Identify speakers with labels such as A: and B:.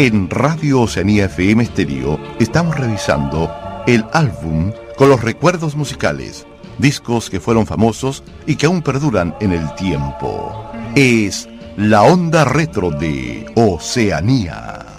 A: En Radio Oceanía FM Stereo estamos revisando el álbum con los recuerdos musicales, discos que fueron famosos y que aún perduran en el tiempo. Es la onda retro de Oceanía.